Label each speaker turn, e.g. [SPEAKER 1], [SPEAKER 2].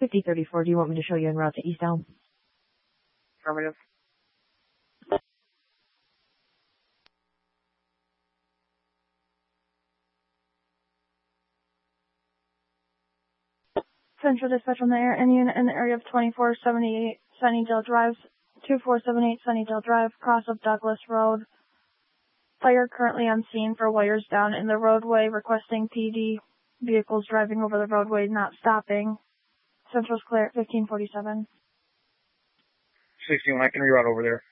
[SPEAKER 1] 5034, do you want me to show you en route to East Elm?
[SPEAKER 2] Affirmative.
[SPEAKER 3] Central Dispatch on the air, any unit in the area of 2478 Sunnydale Drive, 2478 Sunnydale Drive, cross of Douglas Road. Fire currently on scene for wires down in the roadway, requesting PD. Vehicles driving over the roadway not stopping. Central's clear at 1547.
[SPEAKER 2] 61, I can reroute over there.